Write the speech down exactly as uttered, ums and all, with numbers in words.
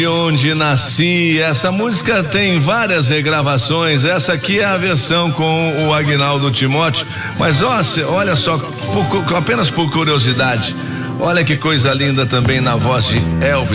Onde nasci. Essa música tem várias regravações. Essa aqui é a versão com o Aguinaldo Timóteo. Mas ó, olha só, por, apenas por curiosidade, olha que coisa linda também na voz de Elvis.